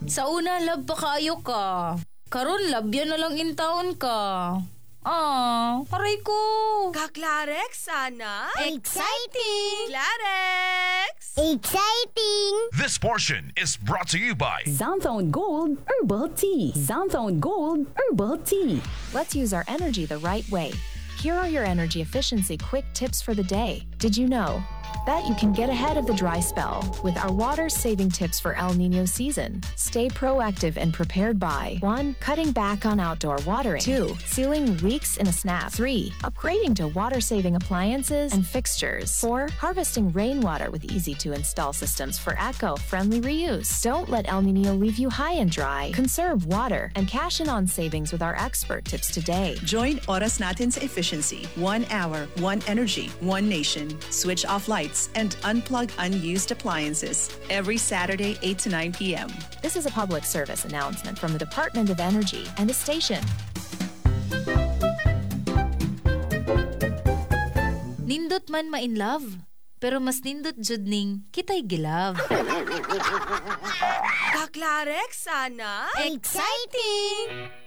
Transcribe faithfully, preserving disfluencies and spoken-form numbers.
Sa una, love pa kaayo ka. Karon labyan na lang in town ka. Ah, aray ko. Ka-Clarex, sana? Exciting! Clarex! Exciting! This portion is brought to you by Zamphone Gold Herbal Tea. Zamphone Gold Herbal Tea. Let's use our energy the right way. Here are your energy efficiency quick tips for the day. Did you know that you can get ahead of the dry spell with our water-saving tips for El Niño season? Stay proactive and prepared by one. Cutting back on outdoor watering. two. Sealing leaks in a snap. three. Upgrading to water-saving appliances and fixtures. four. Harvesting rainwater with easy-to-install systems for eco-friendly reuse. Don't let El Niño leave you high and dry. Conserve water and cash in on savings with our expert tips today. Join Oras Natin sa Efficiency. One hour, one energy, one nation. Switch off lights and unplug unused appliances every Saturday, eight to nine p.m. This is a public service announcement from the Department of Energy and the station. Nindot man ma-in love, pero mas nindot jud ning kitay gilove. Ka-Clarex, sana? Exciting!